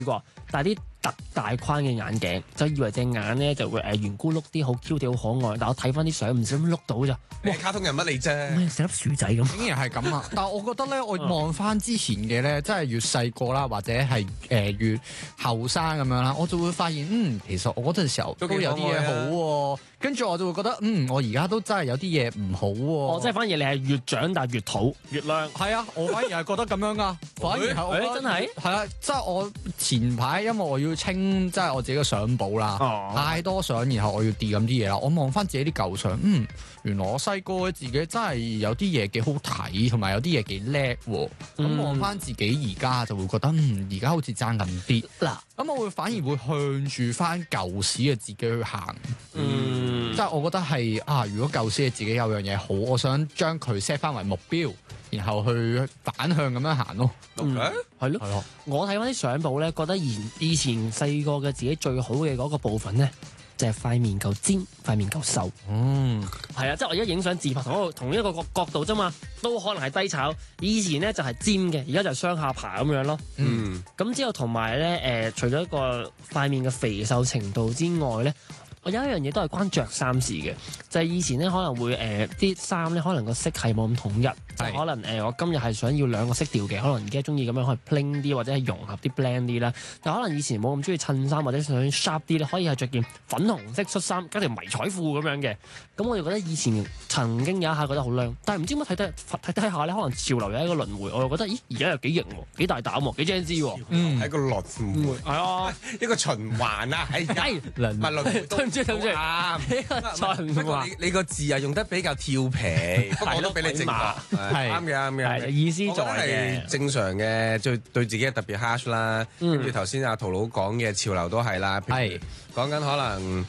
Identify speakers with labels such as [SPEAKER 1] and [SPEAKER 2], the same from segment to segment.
[SPEAKER 1] 過戴啲特大框嘅眼鏡，就以為隻眼咧就會圓咕碌啲，好 Q 啲，好可愛。但我睇翻啲相，唔小心碌到咋，
[SPEAKER 2] 哇！卡通人物嚟啫，
[SPEAKER 1] 成粒薯仔咁。
[SPEAKER 3] 竟然係咁啊！但係我覺得咧，我望翻之前嘅咧，真係越細個啦，或者係越後生咁樣啦，我就會發現，其實我嗰陣時候都有啲嘢好喎。跟住我就會覺得，我而家都真係有啲嘢唔好喎。
[SPEAKER 1] 即係反而你係越長大越土越靚。
[SPEAKER 3] 係啊，我反而係覺得咁樣噶，反而係我覺得
[SPEAKER 1] 真係
[SPEAKER 3] 係啊，即係我前排因為我要清即係我自己嘅相簿啦，太多相，然後我要 delete 咁啲嘢啦，我望翻自己啲舊相，原來我細個嘅自己真係有啲嘢幾好睇，同埋有啲嘢幾叻喎。咁望翻自己而家就會覺得，而家好似爭緊啲。
[SPEAKER 1] 嗱，
[SPEAKER 3] 咁我會反而會向住翻舊時嘅自己去行。即係我覺得係如果舊時嘅自己有樣嘢好，我想將佢 set 翻為目標，然後去反向咁樣行咯。
[SPEAKER 1] 係咯。我睇翻啲相簿咧，覺得以前細個嘅自己最好嘅嗰個部分咧，就係塊面夠尖，塊面夠瘦。係啊，即係我而家影相自拍同一個角度啫嘛，都可能係低炒。以前咧就係尖嘅，而家就係雙下巴咁樣咯。咁之後同埋咧除咗一個塊面嘅肥瘦程度之外咧，我有一樣嘢都係關着衫事嘅，就係以前咧可能會啲衫咧可能個色係冇咁統一，就可能我今日係想要兩個色調嘅，可能而家中意咁樣可以 plain 啲或者係融合啲 blend 啲啦。但可能以前冇咁中意襯衫或者想 sharp 啲咧，可以係着件粉紅色恤衫加條迷彩褲咁樣嘅。咁我就覺得以前曾經有一下覺得好靚，但係唔知點解睇下咧，可能潮流有一個輪迴，我又覺得而家又幾型喎，幾大膽喎，幾 Gen Z 喎。
[SPEAKER 2] 係一個輪迴，
[SPEAKER 1] 係啊，
[SPEAKER 2] 一個循環啊，係
[SPEAKER 1] 輪
[SPEAKER 2] 迴
[SPEAKER 1] 對唔住。
[SPEAKER 2] 啱。不過你個字啊用得比較調皮，不過我都俾你正確，啱嘅。
[SPEAKER 1] 意思在
[SPEAKER 2] 係正常嘅，對自己特別 harsh 啦。跟住頭先阿陶佬講嘅潮流都係啦，譬如講緊可能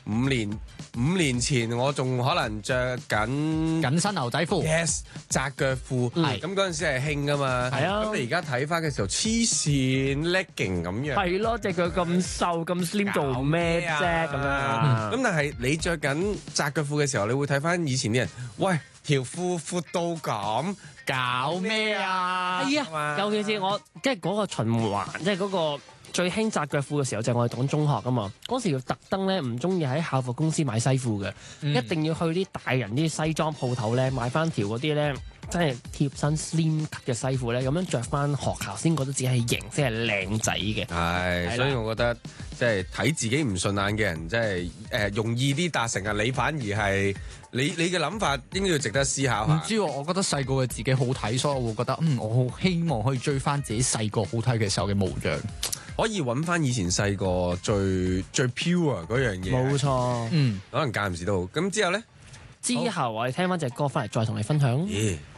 [SPEAKER 2] 5年前我仲可能着緊
[SPEAKER 3] 身牛仔褲
[SPEAKER 2] ，yes 窄腳褲，咁嗰陣時係興噶嘛。
[SPEAKER 1] 係啊，
[SPEAKER 2] 咁你而家睇翻嘅時候黐線 legging 咁樣，
[SPEAKER 1] 係咯，隻腳咁瘦咁 slim 做咩啫咁樣？
[SPEAKER 2] 咁但係你着緊窄腳褲嘅時候，你會睇翻以前啲人，喂條褲闊到咁，
[SPEAKER 3] 搞咩啊？
[SPEAKER 1] 係啊，尤其是我即係嗰個循環，即係嗰個。最興窄腳褲嘅時候就係我哋讀中學噶嘛，嗰時要特登咧唔中意喺校服公司買西褲嘅，一定要去啲大人啲西裝鋪頭咧買翻條嗰啲咧真係貼身 slim cut 嘅西褲咧，咁樣着翻學校先覺得自己係型，先係靚仔嘅。
[SPEAKER 2] 係，所以我覺得即係睇自己唔順眼嘅人，即係容易啲達成啊！你反而係你嘅諗法應該要值得思考下。
[SPEAKER 3] 唔知喎，我覺得細個嘅自己好睇，所以我會覺得我好希望可以追翻自己細個好睇嘅時候嘅模樣。
[SPEAKER 2] 可以揾翻以前細個最 pure 嗰樣嘢，
[SPEAKER 1] 冇錯。
[SPEAKER 2] 可能間唔時都好。咁之後咧，
[SPEAKER 1] 之後我哋聽翻隻歌翻嚟，再同你分享。